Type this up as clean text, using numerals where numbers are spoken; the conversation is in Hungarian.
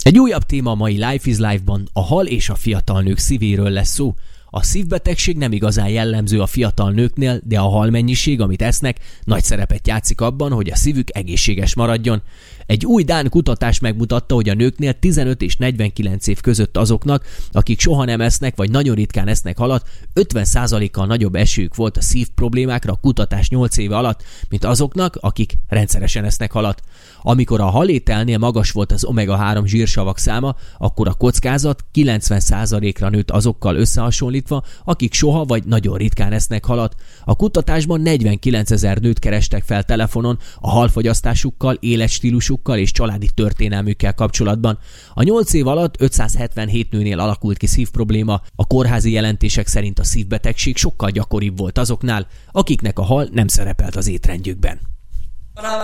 Egy újabb téma a mai Life is Life-ban, a hal és a fiatal nők szívéről lesz szó. A szívbetegség nem igazán jellemző a fiatal nőknél, de a halmennyiség, amit esznek, nagy szerepet játszik abban, hogy a szívük egészséges maradjon. Egy új dán kutatás megmutatta, hogy a nőknél 15 és 49 év között azoknak, akik soha nem esznek vagy nagyon ritkán esznek halat, 50%-kal nagyobb esélyük volt a szív problémákra a kutatás 8 éve alatt, mint azoknak, akik rendszeresen esznek halat. Amikor a halételnél magas volt az omega-3 zsírsavak száma, akkor a kockázat 90%-ra nőtt azokkal összehasonlítva, akik soha vagy nagyon ritkán esznek halat. A kutatásban 49 000 nőt kerestek fel telefonon a halfogyasztásukkal, életstílusukkal és családi történelmükkel kapcsolatban. A 8 év alatt 577 nőnél alakult ki szívprobléma, a kórházi jelentések szerint a szívbetegség sokkal gyakoribb volt azoknál, akiknek a hal nem szerepelt az étrendjükben.